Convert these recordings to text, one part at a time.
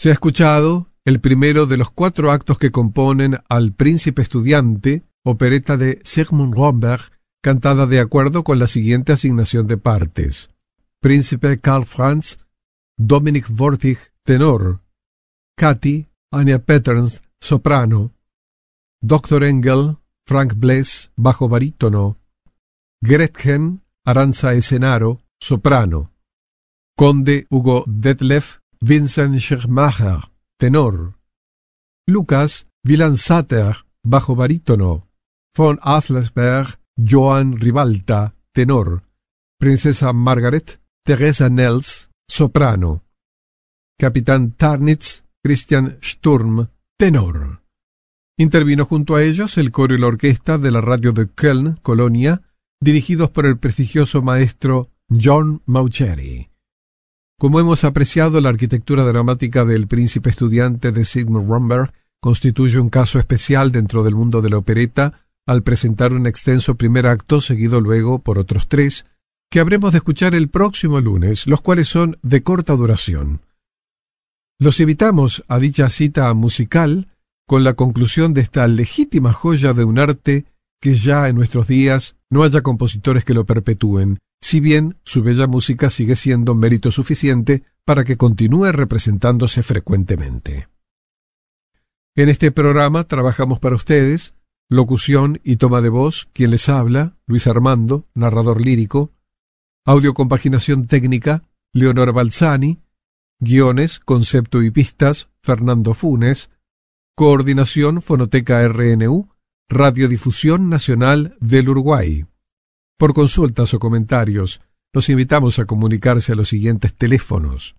Se ha escuchado el primero de los 4 actos que componen al Príncipe Estudiante, opereta de Sigmund Romberg, cantada de acuerdo con la siguiente asignación de partes: Príncipe Karl Franz, Dominic Wortig, tenor; Katy, Anya Peters, soprano; Dr. Engel, Frank Bless, bajo barítono; Gretchen, Aranza Esenaro, soprano; Conde Hugo Detlef, Vincent Schirmacher, tenor; Lucas Wieland-Satter, bajo barítono; von Adlersberg, Johann Ribalta, tenor; Princesa Margaret, Teresa Nels, soprano; Capitán Tarnitz, Christian Sturm, tenor. Intervino junto a ellos el coro y la orquesta de la radio de Köln, Colonia, dirigidos por el prestigioso maestro John Mauceri. Como hemos apreciado, la arquitectura dramática del Príncipe Estudiante de Sigmund Romberg constituye un caso especial dentro del mundo de la opereta, al presentar un extenso primer acto seguido luego por otros 3, que habremos de escuchar el próximo lunes, los cuales son de corta duración. Los invitamos a dicha cita musical con la conclusión de esta legítima joya de un arte que ya en nuestros días no haya compositores que lo perpetúen, si bien su bella música sigue siendo mérito suficiente para que continúe representándose frecuentemente. En este programa trabajamos para ustedes, locución y toma de voz, quien les habla, Luis Armando, narrador lírico; audiocompaginación técnica, Leonora Balzani; guiones, concepto y pistas, Fernando Funes; coordinación Fonoteca RNU, Radiodifusión Nacional del Uruguay. Por consultas o comentarios, los invitamos a comunicarse a los siguientes teléfonos: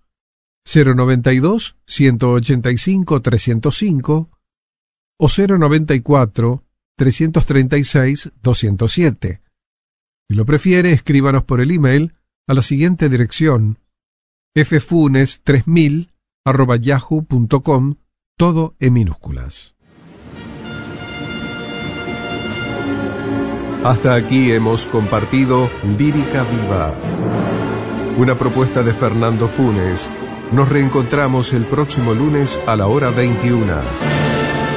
092-185-305 o 094-336-207. Si lo prefiere, escríbanos por el email a la siguiente dirección: ffunes3000@yahoo.com, todo en minúsculas. Hasta aquí hemos compartido Lírica Viva, una propuesta de Fernando Funes. Nos reencontramos el próximo lunes a la hora 21.